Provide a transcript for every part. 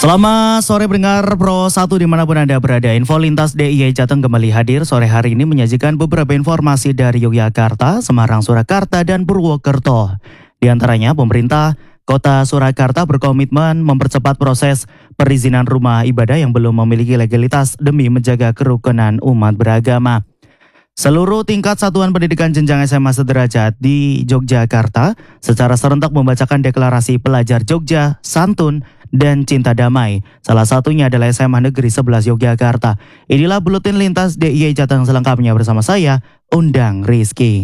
Selamat sore pendengar Pro 1 dimanapun Anda berada. Info lintas DIY Jateng kembali hadir sore hari ini menyajikan beberapa informasi dari Yogyakarta, Semarang, Surakarta, dan Purwokerto. Di antaranya pemerintah Kota Surakarta berkomitmen mempercepat proses perizinan rumah ibadah yang belum memiliki legalitas demi menjaga kerukunan umat beragama. Seluruh tingkat satuan pendidikan jenjang SMA sederajat di Yogyakarta secara serentak membacakan deklarasi pelajar Jogja, Santun, dan Cinta Damai. Salah satunya adalah SMA Negeri 11 Yogyakarta. Inilah buletin lintas DIY Jateng selengkapnya bersama saya, Undang Rizky.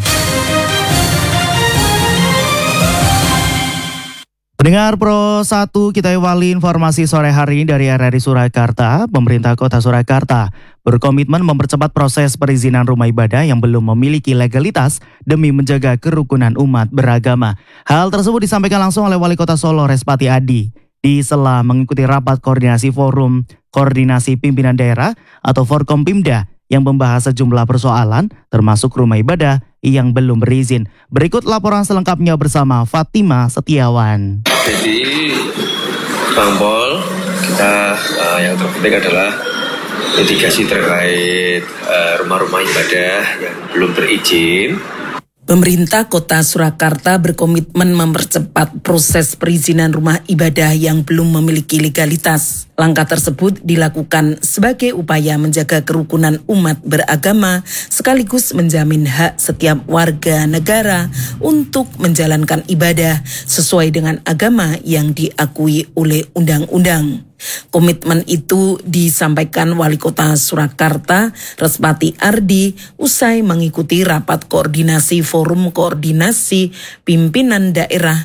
Pendengar Pro 1, kita awali informasi sore hari ini dari RRI Surakarta. Pemerintah Kota Surakarta berkomitmen mempercepat proses perizinan rumah ibadah yang belum memiliki legalitas demi menjaga kerukunan umat beragama. Hal tersebut disampaikan langsung oleh Wali Kota Solo Respati Adi di sela mengikuti rapat koordinasi Forum Koordinasi Pimpinan Daerah atau Forkompimda yang membahas sejumlah persoalan termasuk rumah ibadah yang belum berizin. Berikut laporan selengkapnya bersama Fatima Setiawan. Jadi Bang Pol, kita yang terpenting adalah mitigasi terkait rumah-rumah ibadah yang belum berizin. Pemerintah Kota Surakarta berkomitmen mempercepat proses perizinan rumah ibadah yang belum memiliki legalitas. Langkah tersebut dilakukan sebagai upaya menjaga kerukunan umat beragama sekaligus menjamin hak setiap warga negara untuk menjalankan ibadah sesuai dengan agama yang diakui oleh undang-undang. Komitmen itu disampaikan Wali Kota Surakarta Respati Ardi usai mengikuti rapat koordinasi Forum Koordinasi Pimpinan Daerah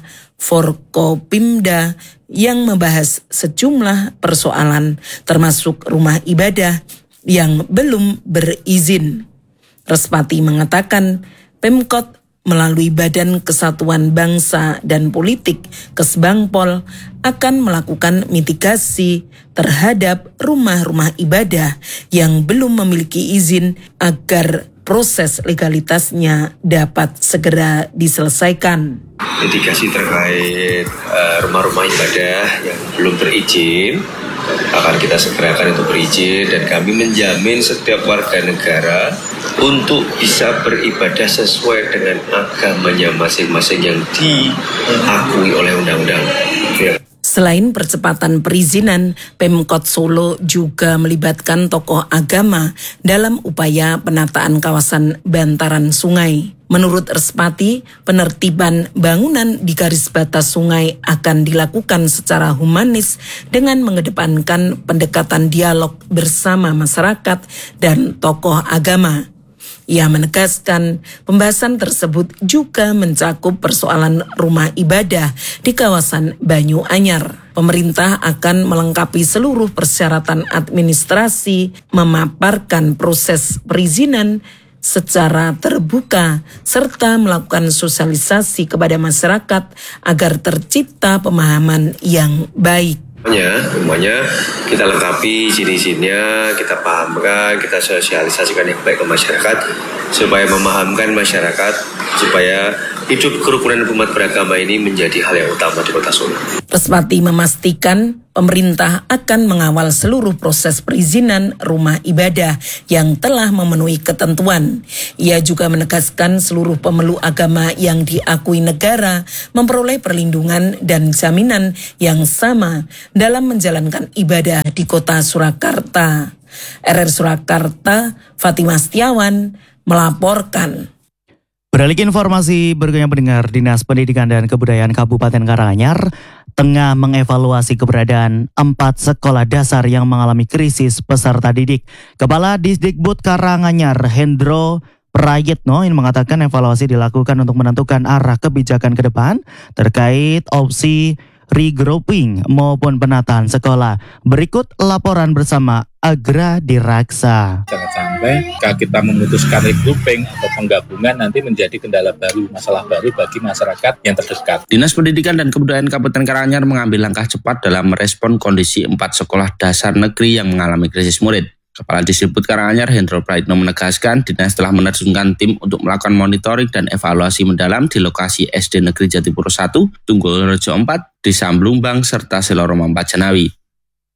Forkopimda yang membahas sejumlah persoalan termasuk rumah ibadah yang belum berizin. Respati mengatakan Pemkot melalui Badan Kesatuan Bangsa dan Politik Kesbangpol akan melakukan mitigasi terhadap rumah-rumah ibadah yang belum memiliki izin agar proses legalitasnya dapat segera diselesaikan. Mitigasi terkait rumah-rumah ibadah yang belum berizin akan kita segerakan untuk berizin, dan kami menjamin setiap warga negara untuk bisa beribadah sesuai dengan agamanya masing-masing yang diakui oleh undang-undang. Selain percepatan perizinan, Pemkot Solo juga melibatkan tokoh agama dalam upaya penataan kawasan bantaran sungai. Menurut Respati, penertiban bangunan di garis batas sungai akan dilakukan secara humanis dengan mengedepankan pendekatan dialog bersama masyarakat dan tokoh agama. Ia menegaskan pembahasan tersebut juga mencakup persoalan rumah ibadah di kawasan Banyu Anyar. Pemerintah akan melengkapi seluruh persyaratan administrasi, memaparkan proses perizinan secara terbuka, serta melakukan sosialisasi kepada masyarakat agar tercipta pemahaman yang baik. Semuanya kita lengkapi izin-izinnya, kita pahamkan, kita sosialisasikan yang baik ke masyarakat supaya memahamkan masyarakat supaya hidup kerukunan umat beragama ini menjadi hal yang utama di Kota Solo. Respati memastikan pemerintah akan mengawal seluruh proses perizinan rumah ibadah yang telah memenuhi ketentuan. Ia juga menegaskan seluruh pemeluk agama yang diakui negara memperoleh perlindungan dan jaminan yang sama dalam menjalankan ibadah di Kota Surakarta. RRI Surakarta, Fatima Setiawan melaporkan. Beralih ke informasi berikutnya, pendengar, Dinas Pendidikan dan Kebudayaan Kabupaten Karanganyar tengah mengevaluasi keberadaan 4 sekolah dasar yang mengalami krisis peserta didik. Kepala Disdikbud Karanganyar Hendro Prayitno ini mengatakan evaluasi dilakukan untuk menentukan arah kebijakan ke depan terkait opsi regrouping maupun penataan sekolah. Berikut laporan bersama Agra Diraksa. Jangan sampai kita memutuskan regrouping atau penggabungan nanti menjadi kendala baru, masalah baru bagi masyarakat yang terdekat. Dinas Pendidikan dan Kebudayaan Kabupaten Karanganyar mengambil langkah cepat dalam merespon kondisi 4 sekolah dasar negeri yang mengalami krisis murid. Kepala Disdikbud Karanganyar Hendro Prayitno menegaskan dinas telah menerjunkan tim untuk melakukan monitoring dan evaluasi mendalam di lokasi SD Negeri Jatipuro 1, Tunggul Rejo 4, Desa Blumbang, serta Seloromo 4 Jenawi.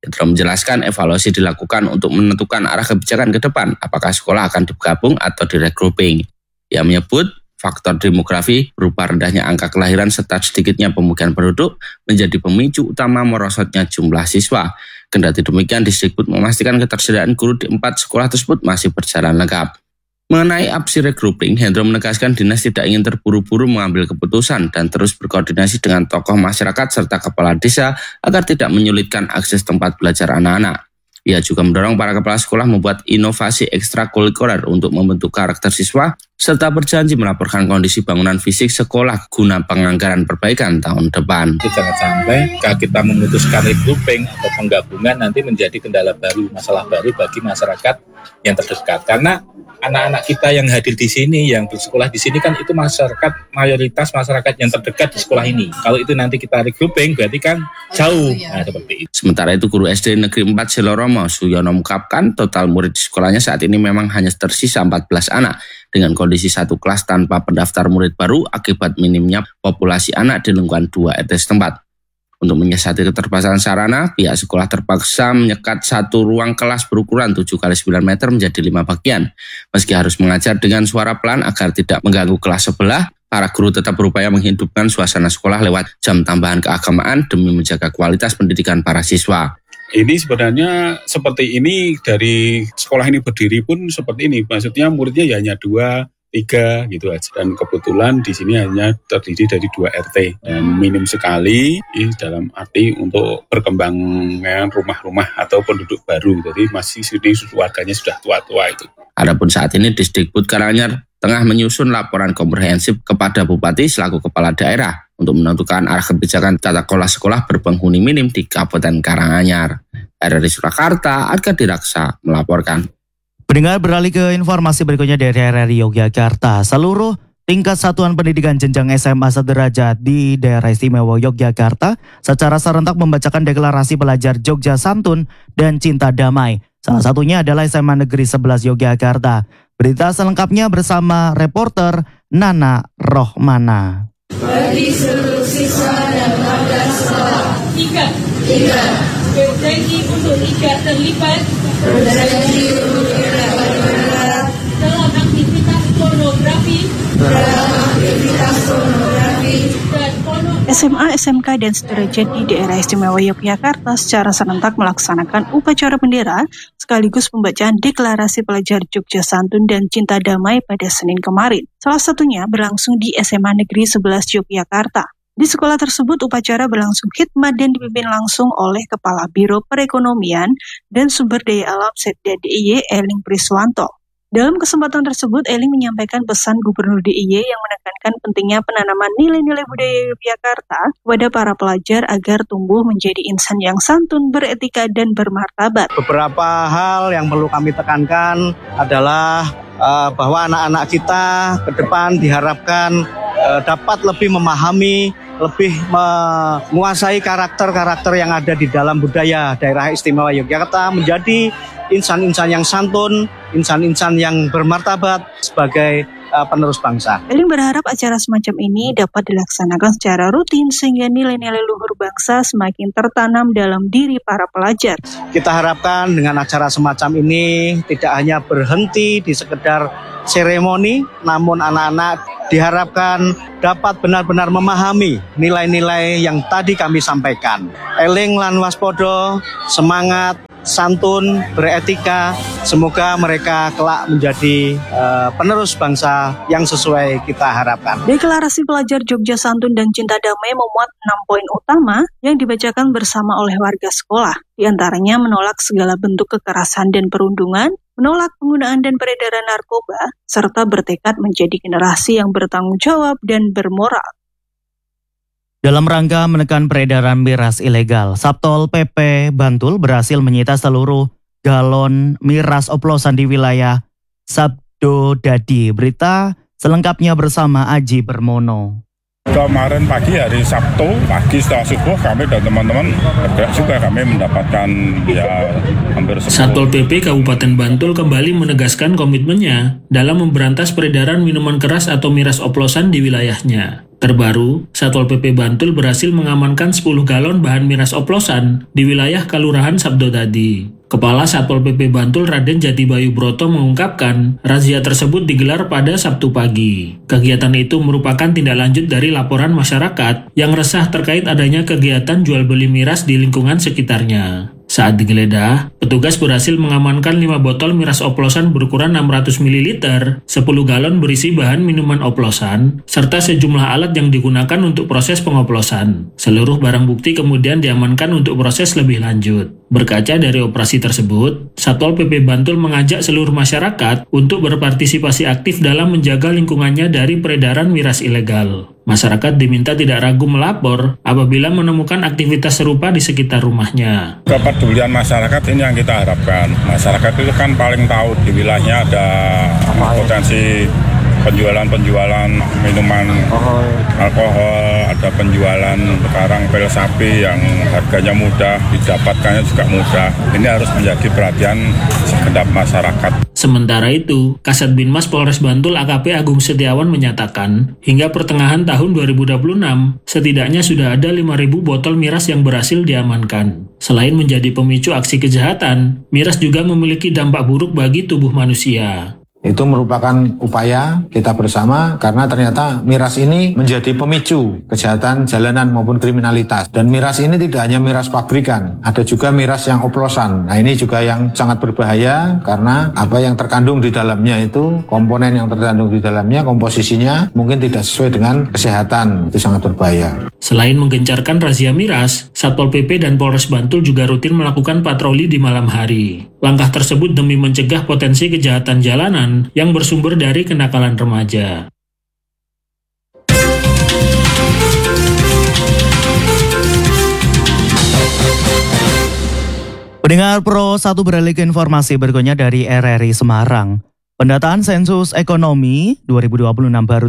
Hendro menjelaskan evaluasi dilakukan untuk menentukan arah kebijakan ke depan, apakah sekolah akan digabung atau di-regrouping. Ia menyebut faktor demografi berupa rendahnya angka kelahiran serta sedikitnya pemukiman penduduk menjadi pemicu utama merosotnya jumlah siswa. Kendati demikian, Disdikbud memastikan ketersediaan guru di 4 sekolah tersebut masih berjalan lengkap. Mengenai opsi regrouping, Hendro menegaskan dinas tidak ingin terburu-buru mengambil keputusan dan terus berkoordinasi dengan tokoh masyarakat serta kepala desa agar tidak menyulitkan akses tempat belajar anak-anak. Ia juga mendorong para kepala sekolah membuat inovasi ekstrakurikuler untuk membentuk karakter siswa, serta berjanji melaporkan kondisi bangunan fisik sekolah guna penganggaran perbaikan tahun depan. Jangan sampai kita memutuskan regrouping atau penggabungan nanti menjadi kendala baru, masalah baru bagi masyarakat yang terdekat. Karena anak-anak kita yang hadir di sini, yang bersekolah di sini kan itu masyarakat, mayoritas masyarakat yang terdekat di sekolah ini. Kalau itu nanti kita regrouping berarti kan jauh. Nah, seperti itu. Sementara itu, Guru SD Negeri 4 Siloromo Suyono mengungkapkan total murid di sekolahnya saat ini memang hanya tersisa 14 anak dengan kondisi satu kelas tanpa pendaftar murid baru akibat minimnya populasi anak di lingkungan 2 RT setempat. Untuk menyiasati keterbatasan sarana, pihak sekolah terpaksa menyekat satu ruang kelas berukuran 7x9 meter menjadi 5 bagian. Meski harus mengajar dengan suara pelan agar tidak mengganggu kelas sebelah, para guru tetap berupaya menghidupkan suasana sekolah lewat jam tambahan keagamaan demi menjaga kualitas pendidikan para siswa. Ini sebenarnya seperti ini dari sekolah ini berdiri pun seperti ini. Maksudnya muridnya ya hanya 2, 3 gitu aja. Dan kebetulan di sini hanya terdiri dari 2 RT. Dan minim sekali dalam arti untuk perkembangan rumah-rumah atau penduduk baru. Jadi masih warganya sudah tua-tua itu. Adapun saat ini Disdikbud Karanganyar tengah menyusun laporan komprehensif kepada Bupati selaku kepala daerah untuk menentukan arah kebijakan tata kelola sekolah berpenghuni minim di Kabupaten Karanganyar. RRI Surakarta, Arka Diraksa melaporkan. Pendengar, beralih ke informasi berikutnya dari RRI Yogyakarta. Seluruh tingkat satuan pendidikan jenjang SMA sederajat di Daerah Istimewa Yogyakarta secara serentak membacakan deklarasi pelajar Jogja Santun dan Cinta Damai. Salah satunya adalah SMA Negeri 11 Yogyakarta. Berita selengkapnya bersama reporter Nana Rohmana. Bagi seluruh siswa dan warga sekolah. 3. Berjanji untuk tidak terlibat dalam aktivitas pornografi dan SMA, SMK, dan sederajat di Daerah Istimewa Yogyakarta secara serentak melaksanakan upacara bendera sekaligus pembacaan deklarasi pelajar Jogja Santun dan Cinta Damai pada Senin kemarin. Salah satunya berlangsung di SMA Negeri 11 Yogyakarta. Di sekolah tersebut upacara berlangsung khidmat dan dipimpin langsung oleh Kepala Biro Perekonomian dan Sumber Daya Alam Setda DIY Eling Priswanto. Dalam kesempatan tersebut, Eling menyampaikan pesan Gubernur DIY yang menekankan pentingnya penanaman nilai-nilai budaya Yogyakarta kepada para pelajar agar tumbuh menjadi insan yang santun, beretika, dan bermartabat. Beberapa hal yang perlu kami tekankan adalah bahwa anak-anak kita ke depan diharapkan dapat lebih memahami, lebih menguasai karakter-karakter yang ada di dalam budaya Daerah Istimewa Yogyakarta, menjadi insan-insan yang santun, insan-insan yang bermartabat sebagai penerus bangsa. Eling berharap acara semacam ini dapat dilaksanakan secara rutin sehingga nilai-nilai luhur bangsa semakin tertanam dalam diri para pelajar. Kita harapkan dengan acara semacam ini tidak hanya berhenti di sekedar seremoni, namun anak-anak diharapkan dapat benar-benar memahami nilai-nilai yang tadi kami sampaikan. Eling lan waspodo, semangat, santun, beretika, semoga mereka kelak menjadi penerus bangsa yang sesuai kita harapkan. Deklarasi pelajar Jogja Santun dan Cinta Damai memuat 6 poin utama yang dibacakan bersama oleh warga sekolah. Di antaranya menolak segala bentuk kekerasan dan perundungan, menolak penggunaan dan peredaran narkoba, serta bertekad menjadi generasi yang bertanggung jawab dan bermoral. Dalam rangka menekan peredaran miras ilegal, Satpol PP Bantul berhasil menyita seluruh galon miras oplosan di wilayah Sabdodadi. Berita selengkapnya bersama Aji Permono. Kemarin pagi hari Sabtu, pagi setelah subuh kami dan teman-teman bergerak juga, kami mendapatkan hampir 10. Satpol PP Kabupaten Bantul kembali menegaskan komitmennya dalam memberantas peredaran minuman keras atau miras oplosan di wilayahnya. Terbaru, Satpol PP Bantul berhasil mengamankan 10 galon bahan miras oplosan di wilayah Kelurahan Sabdodadi. Kepala Satpol PP Bantul Raden Jatibayu Broto mengungkapkan, razia tersebut digelar pada Sabtu pagi. Kegiatan itu merupakan tindak lanjut dari laporan masyarakat yang resah terkait adanya kegiatan jual beli miras di lingkungan sekitarnya. Saat digeledah, petugas berhasil mengamankan 5 botol miras oplosan berukuran 600 ml, 10 galon berisi bahan minuman oplosan, serta sejumlah alat yang digunakan untuk proses pengoplosan. Seluruh barang bukti kemudian diamankan untuk proses lebih lanjut. Berkaca dari operasi tersebut, Satpol PP Bantul mengajak seluruh masyarakat untuk berpartisipasi aktif dalam menjaga lingkungannya dari peredaran miras ilegal. Masyarakat diminta tidak ragu melapor apabila menemukan aktivitas serupa di sekitar rumahnya. Kepedulian masyarakat ini yang kita harapkan. Masyarakat itu kan paling tahu di wilayahnya ada potensi penjualan minuman alkohol, ada penjualan sekarang pil sapi yang harganya mudah, didapatkannya juga mudah. Ini harus menjadi perhatian segenap masyarakat. Sementara itu, Kasat Binmas Polres Bantul AKP Agung Setiawan menyatakan, hingga pertengahan tahun 2026, setidaknya sudah ada 5.000 botol miras yang berhasil diamankan. Selain menjadi pemicu aksi kejahatan, miras juga memiliki dampak buruk bagi tubuh manusia. Itu merupakan upaya kita bersama karena ternyata miras ini menjadi pemicu kejahatan jalanan maupun kriminalitas. Dan miras ini tidak hanya miras pabrikan, ada juga miras yang oplosan. Nah ini juga yang sangat berbahaya karena apa yang terkandung di dalamnya itu, komponen yang terkandung di dalamnya, komposisinya mungkin tidak sesuai dengan kesehatan, itu sangat berbahaya. Selain menggencarkan razia miras, Satpol PP dan Polres Bantul juga rutin melakukan patroli di malam hari. Langkah tersebut demi mencegah potensi kejahatan jalanan yang bersumber dari kenakalan remaja. Pendengar Pro 1 beralih ke informasi berikutnya dari RRI Semarang. Pendataan sensus ekonomi 2026 baru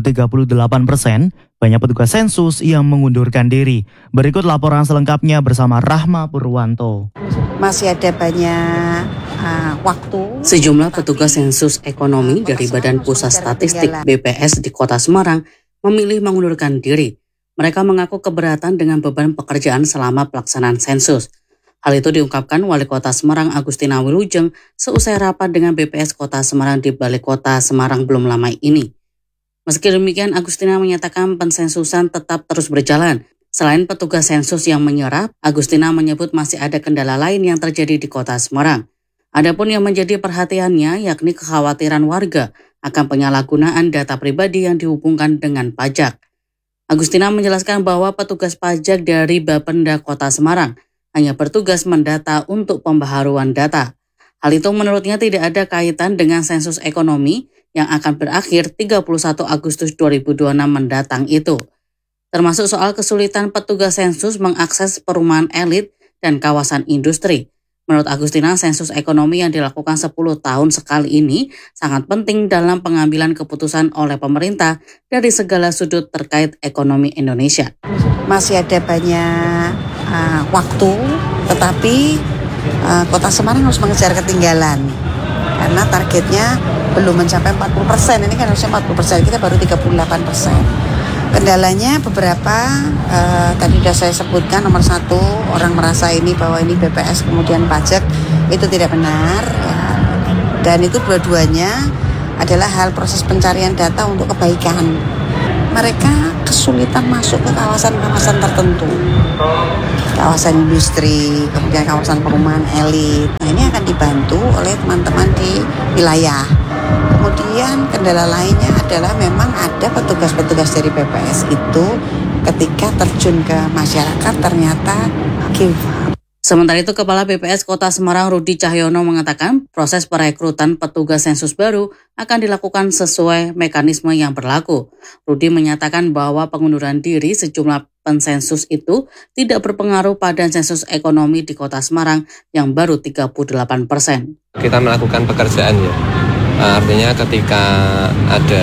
38%, banyak petugas sensus yang mengundurkan diri. Berikut laporan selengkapnya bersama Rahma Purwanto. Masih ada banyak waktu. Sejumlah petugas sensus ekonomi dari Badan Pusat Statistik BPS di Kota Semarang memilih mengundurkan diri. Mereka mengaku keberatan dengan beban pekerjaan selama pelaksanaan sensus. Hal itu diungkapkan Wali Kota Semarang Agustina Wilujeng seusai rapat dengan BPS Kota Semarang di Balai Kota Semarang belum lama ini. Meski demikian, Agustina menyatakan pensensusan tetap terus berjalan. Selain petugas sensus yang menyerap, Agustina menyebut masih ada kendala lain yang terjadi di Kota Semarang. Adapun yang menjadi perhatiannya yakni kekhawatiran warga akan penyalahgunaan data pribadi yang dihubungkan dengan pajak. Agustina menjelaskan bahwa petugas pajak dari Bapenda Kota Semarang hanya bertugas mendata untuk pembaharuan data. Hal itu menurutnya tidak ada kaitan dengan sensus ekonomi yang akan berakhir 31 Agustus 2026 mendatang itu. Termasuk soal kesulitan petugas sensus mengakses perumahan elit dan kawasan industri. Menurut Agustina, sensus ekonomi yang dilakukan 10 tahun sekali ini sangat penting dalam pengambilan keputusan oleh pemerintah dari segala sudut terkait ekonomi Indonesia. Masih ada banyak waktu, tetapi Kota Semarang harus mengejar ketinggalan karena targetnya belum mencapai 40%. Ini kan harusnya 40%, kita baru 38%. Kendalanya beberapa, tadi sudah saya sebutkan. Nomor 1, orang merasa ini bahwa ini BPS kemudian pajak, itu tidak benar ya. Dan itu dua-duanya adalah hal proses pencarian data untuk kebaikan. Mereka kesulitan masuk ke kawasan-kawasan tertentu, kawasan industri, kemudian kawasan perumahan elit. Nah ini akan dibantu oleh teman-teman di wilayah. Kemudian kendala lainnya adalah memang ada petugas-petugas dari BPS itu ketika terjun ke masyarakat ternyata give up. Sementara itu, Kepala BPS Kota Semarang Rudi Cahyono mengatakan proses perekrutan petugas sensus baru akan dilakukan sesuai mekanisme yang berlaku. Rudi menyatakan bahwa pengunduran diri sejumlah pensensus itu tidak berpengaruh pada sensus ekonomi di Kota Semarang yang baru 38%. Kita melakukan pekerjaan ya, artinya ketika ada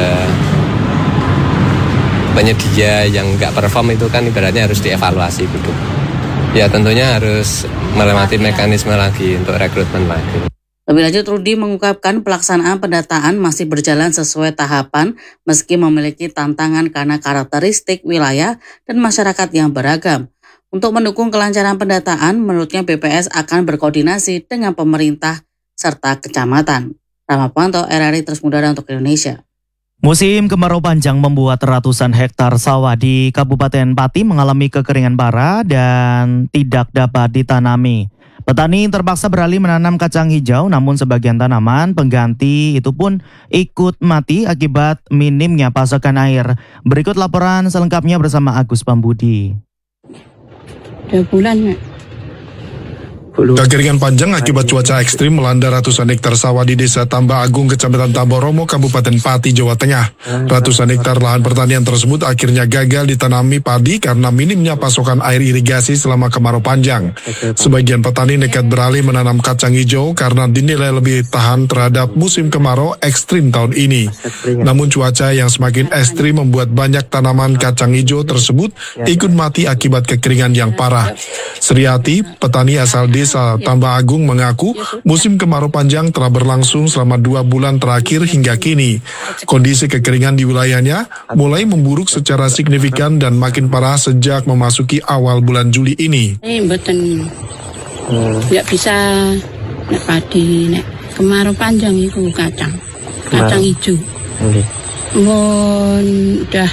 penyedia yang nggak perform itu kan ibaratnya harus dievaluasi gitu. Ya tentunya harus melewati mekanisme lagi untuk rekrutmen lagi. Lebih lanjut, Rudi mengungkapkan pelaksanaan pendataan masih berjalan sesuai tahapan meski memiliki tantangan karena karakteristik wilayah dan masyarakat yang beragam. Untuk mendukung kelancaran pendataan, menurutnya BPS akan berkoordinasi dengan pemerintah serta kecamatan. Rama Pantau, RRI Terus Mudara untuk Indonesia. Musim kemarau panjang membuat ratusan hektar sawah di Kabupaten Pati mengalami kekeringan parah dan tidak dapat ditanami. Petani terpaksa beralih menanam kacang hijau, namun sebagian tanaman pengganti itu pun ikut mati akibat minimnya pasokan air. Berikut laporan selengkapnya bersama Agus Pambudi. 2 bulan, Mak. Kekeringan panjang akibat cuaca ekstrim melanda ratusan hektar sawah di Desa Tambah Agung, Kecamatan Tamboromo, Kabupaten Pati, Jawa Tengah. Ratusan hektar lahan pertanian tersebut akhirnya gagal ditanami padi karena minimnya pasokan air irigasi selama kemarau panjang. Sebagian petani nekat beralih menanam kacang hijau karena dinilai lebih tahan terhadap musim kemarau ekstrim tahun ini. Namun cuaca yang semakin ekstrim membuat banyak tanaman kacang hijau tersebut ikut mati akibat kekeringan yang parah. Sriati, petani asal Desa Tambah Agung, mengaku musim kemarau panjang telah berlangsung selama 2 bulan terakhir hingga kini. Kondisi kekeringan di wilayahnya mulai memburuk secara signifikan dan makin parah sejak memasuki awal bulan Juli ini. Mboten nggak bisa nek padi, nek kemarau panjang itu kacang hijau. Udah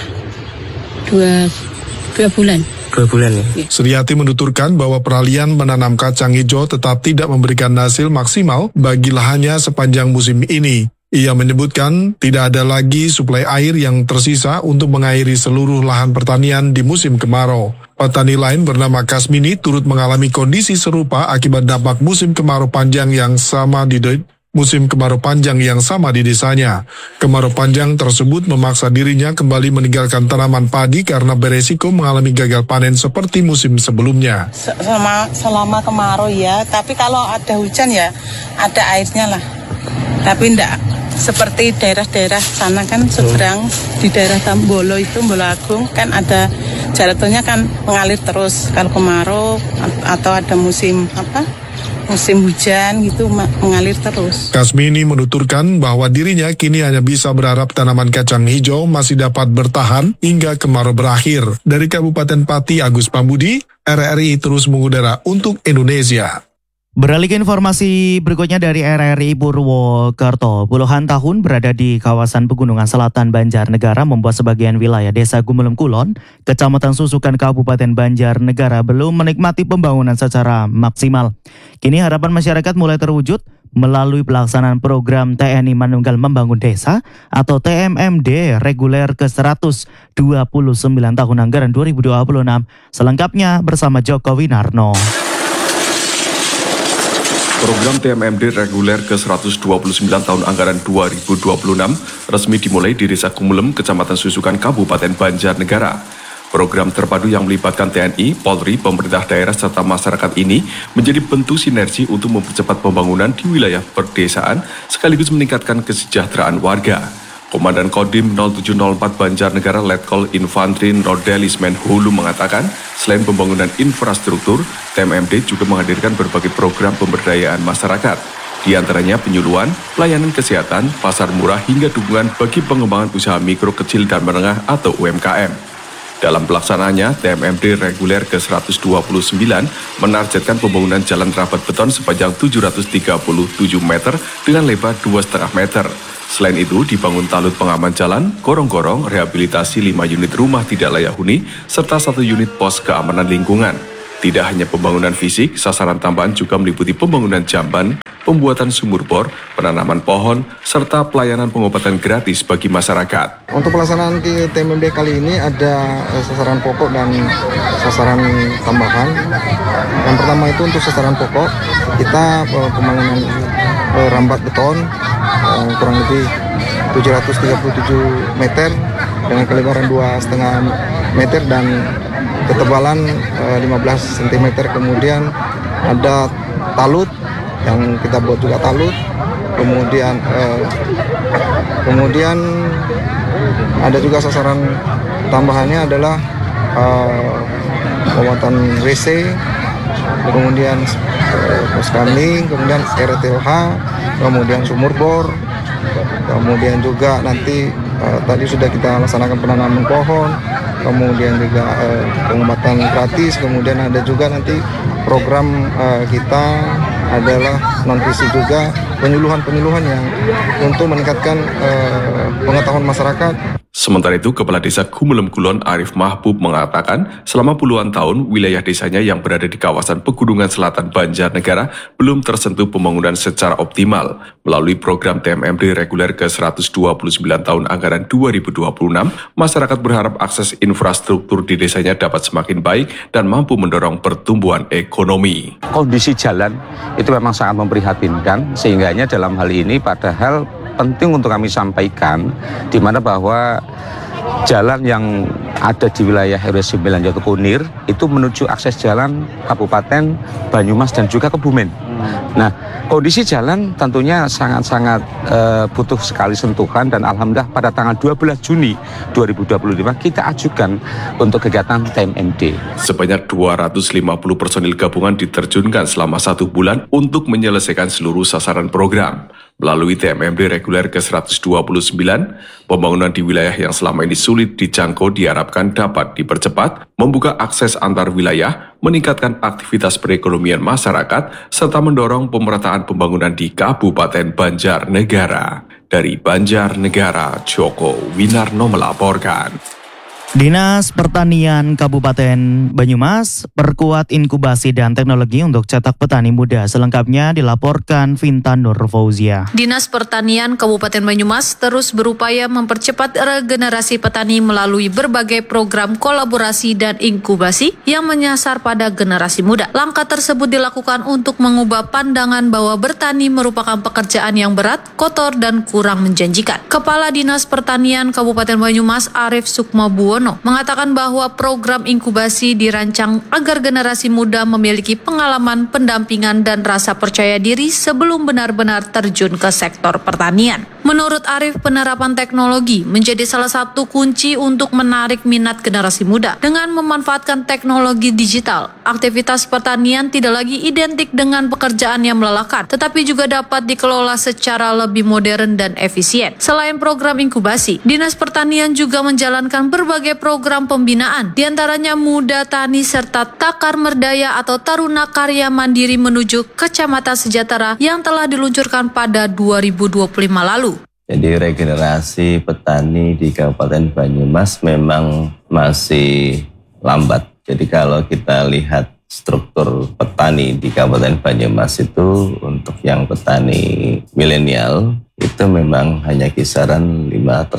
2 bulan. 2 bulan ya. Sriati menuturkan bahwa peralihan menanam kacang hijau tetap tidak memberikan hasil maksimal bagi lahannya sepanjang musim ini. Ia menyebutkan tidak ada lagi suplai air yang tersisa untuk mengairi seluruh lahan pertanian di musim kemarau. Petani lain bernama Kasmini turut mengalami kondisi serupa akibat dampak musim kemarau panjang yang sama di desanya. Kemarau panjang tersebut memaksa dirinya kembali meninggalkan tanaman padi karena beresiko mengalami gagal panen seperti musim sebelumnya. Selama kemarau ya, tapi kalau ada hujan ya ada airnya lah. Tapi enggak seperti daerah-daerah sana kan seberang di daerah Tambolo itu, Bolo Agung kan ada jalannya kan mengalir terus. Kalau kemarau atau ada musim hujan gitu mengalir terus. Kasmini menuturkan bahwa dirinya kini hanya bisa berharap tanaman kacang hijau masih dapat bertahan hingga kemarau berakhir. Dari Kabupaten Pati, Agus Pambudi, RRI Terus Mengudara untuk Indonesia. Beralih ke informasi berikutnya dari RRI Purwokerto. Puluhan tahun berada di kawasan Pegunungan Selatan Banjarnegara membuat sebagian wilayah Desa Gumelem Kulon, Kecamatan Susukan, Kabupaten Banjarnegara belum menikmati pembangunan secara maksimal. Kini harapan masyarakat mulai terwujud melalui pelaksanaan program TNI Manunggal Membangun Desa atau TMMD reguler ke-129 tahun anggaran 2026. Selengkapnya bersama Joko Winarno. Program TMMD reguler ke-129 tahun anggaran 2026 resmi dimulai di Desa Gumelem, Kecamatan Susukan, Kabupaten Banjarnegara. Program terpadu yang melibatkan TNI, Polri, pemerintah daerah, serta masyarakat ini menjadi bentuk sinergi untuk mempercepat pembangunan di wilayah perdesaan sekaligus meningkatkan kesejahteraan warga. Komandan Kodim 0704 Banjarnegara Letkol Infantri Rodelis Menhulu mengatakan, selain pembangunan infrastruktur, TMMD juga menghadirkan berbagai program pemberdayaan masyarakat. Di antaranya penyuluhan, pelayanan kesehatan, pasar murah hingga dukungan bagi pengembangan usaha mikro, kecil, dan menengah atau UMKM. Dalam pelaksanaannya, TMMD reguler ke-129 menargetkan pembangunan jalan rapat beton sepanjang 737 meter dengan lebar 2,5 meter. Selain itu, dibangun talut pengaman jalan, gorong-gorong, rehabilitasi 5 unit rumah tidak layak huni, serta 1 unit pos keamanan lingkungan. Tidak hanya pembangunan fisik, sasaran tambahan juga meliputi pembangunan jamban, pembuatan sumur bor, penanaman pohon, serta pelayanan pengobatan gratis bagi masyarakat. Untuk pelaksanaan di TMMD kali ini ada sasaran pokok dan sasaran tambahan. Yang pertama itu untuk sasaran pokok, kita pembangunan rambat beton kurang lebih 737 meter dengan kelebaran 2,5 meter dan ketebalan 15 cm. Kemudian ada talut yang kita buat juga talut. Kemudian ada juga sasaran tambahannya adalah pembuatan WC kemudian poskamling, kemudian RTOH, kemudian sumur bor, kemudian juga nanti tadi sudah kita laksanakan penanaman pohon, kemudian juga pengobatan gratis, kemudian ada juga nanti program kita adalah non-visi juga penyuluhan yang untuk meningkatkan pengetahuan masyarakat. Sementara itu, Kepala Desa Gumulem Kulon Arif Mahbub mengatakan selama puluhan tahun wilayah desanya yang berada di kawasan Pegunungan Selatan Banjarnegara belum tersentuh pembangunan secara optimal. Melalui program TMMD reguler ke-129 tahun anggaran 2026, masyarakat berharap akses infrastruktur di desanya dapat semakin baik dan mampu mendorong pertumbuhan ekonomi. Kondisi jalan itu memang sangat memprihatinkan, sehingganya dalam hal ini padahal penting untuk kami sampaikan di mana bahwa jalan yang ada di wilayah RW 9 yaitu Kunir itu menuju akses jalan Kabupaten Banyumas dan juga Kebumen. Nah, kondisi jalan tentunya sangat-sangat butuh sekali sentuhan dan alhamdulillah pada tanggal 12 Juni 2025 kita ajukan untuk kegiatan TMMD. Sebanyak 250 personil gabungan diterjunkan selama 1 bulan untuk menyelesaikan seluruh sasaran program. Melalui TMMD reguler ke-129, pembangunan di wilayah yang selama ini sulit dijangkau diharapkan dapat dipercepat, membuka akses antar wilayah, meningkatkan aktivitas perekonomian masyarakat, serta mendorong pemerataan pembangunan di Kabupaten Banjarnegara. Dari Banjarnegara, Joko Winarno melaporkan. Dinas Pertanian Kabupaten Banyumas perkuat inkubasi dan teknologi untuk cetak petani muda. Selengkapnya dilaporkan Vinta Nur Fauzia. Dinas Pertanian Kabupaten Banyumas terus berupaya mempercepat regenerasi petani melalui berbagai program kolaborasi dan inkubasi yang menyasar pada generasi muda. Langkah tersebut dilakukan untuk mengubah pandangan bahwa bertani merupakan pekerjaan yang berat, kotor, dan kurang menjanjikan. Kepala Dinas Pertanian Kabupaten Banyumas Arif Sukmabuwono mengatakan bahwa program inkubasi dirancang agar generasi muda memiliki pengalaman, pendampingan, dan rasa percaya diri sebelum benar-benar terjun ke sektor pertanian. Menurut Arif, penerapan teknologi menjadi salah satu kunci untuk menarik minat generasi muda. Dengan memanfaatkan teknologi digital, aktivitas pertanian tidak lagi identik dengan pekerjaan yang melelahkan, tetapi juga dapat dikelola secara lebih modern dan efisien. Selain program inkubasi, Dinas Pertanian juga menjalankan berbagai program pembinaan, diantaranya Muda Tani serta Takar Merdaya atau Taruna Karya Mandiri menuju Kecamatan Sejahtera yang telah diluncurkan pada 2025 lalu. Jadi regenerasi petani di Kabupaten Banyumas memang masih lambat. Jadi kalau kita lihat struktur petani di Kabupaten Banyumas itu untuk yang petani milenial itu memang hanya kisaran 5 atau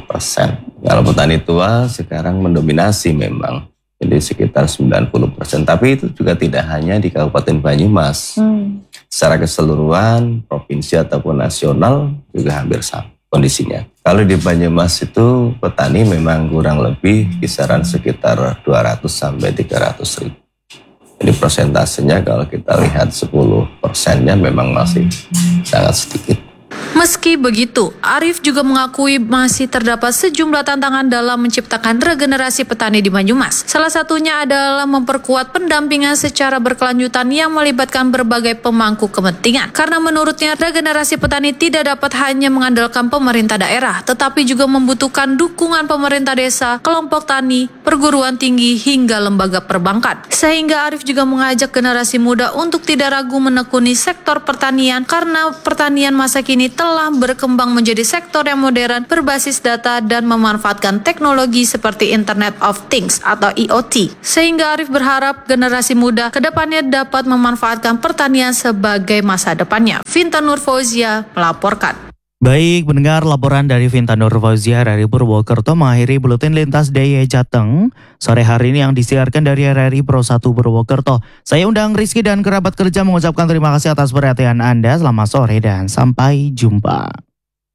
10%. Kalau petani tua sekarang mendominasi memang, jadi sekitar 90%. Tapi itu juga tidak hanya di Kabupaten Banyumas. Secara keseluruhan, provinsi ataupun nasional juga hampir sama kondisinya. Kalau di Banyumas itu petani memang kurang lebih kisaran sekitar 200 sampai 300 ribu. Jadi persentasenya kalau kita lihat 10%-nya memang masih sangat sedikit. Meski begitu, Arif juga mengakui masih terdapat sejumlah tantangan dalam menciptakan regenerasi petani di Banyumas. Salah satunya adalah memperkuat pendampingan secara berkelanjutan yang melibatkan berbagai pemangku kepentingan. Karena menurutnya regenerasi petani tidak dapat hanya mengandalkan pemerintah daerah, tetapi juga membutuhkan dukungan pemerintah desa, kelompok tani, perguruan tinggi, hingga lembaga perbankan. Sehingga Arif juga mengajak generasi muda untuk tidak ragu menekuni sektor pertanian karena pertanian masa kini telah berkembang menjadi sektor yang modern, berbasis data, dan memanfaatkan teknologi seperti Internet of Things atau IoT. Sehingga Arif berharap generasi muda kedepannya dapat memanfaatkan pertanian sebagai masa depannya. Vinta Nur Fauzia melaporkan. Baik, mendengar laporan dari Vinta Nur Fauzia dari Purwokerto mengakhiri Buletin Lintas DIY Jateng sore hari ini yang disiarkan dari RRI Pro 1 Purwokerto. Saya undang Rizky dan kerabat kerja mengucapkan terima kasih atas perhatian Anda. Selamat sore dan sampai jumpa.